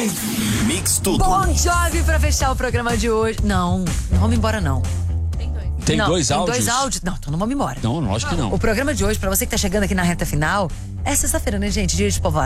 Mix Tudo. Bon Jovi pra fechar o programa de hoje. Não vamos embora não. Tem Não, dois áudios? Tem 2 áudios. Não, então não vamos embora. Não, lógico que não. O programa de hoje, pra você que tá chegando aqui na reta final, é sexta-feira, né, gente? Dia de povoar.